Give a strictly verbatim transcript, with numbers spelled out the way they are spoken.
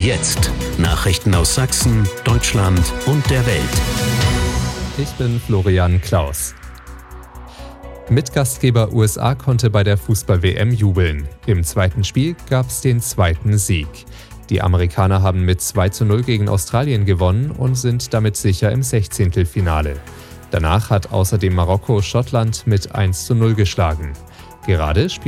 jetzt Nachrichten aus Sachsen, Deutschland und der Welt. Ich bin Florian Klaus. Mitgastgeber U S A konnte bei der Fußball-W M jubeln. Im zweiten Spiel gab es den zweiten Sieg. Die Amerikaner haben mit zwei zu null gegen Australien gewonnen und sind damit sicher im Sechzehntelfinale. Danach hat außerdem Marokko Schottland mit eins zu null geschlagen. Gerade spielt